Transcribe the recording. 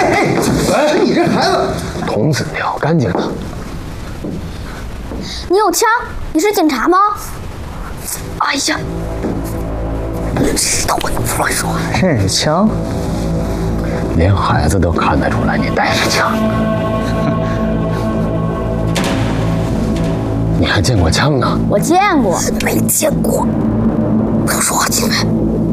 哎，你这孩子， 童子尿，干净的。 你有枪？你是警察吗？哎呀，知道我乱说。 这是枪？ 连孩子都看得出来你带着枪。你还见过枪呢？ 我见过。 没见过。不要说话，进来。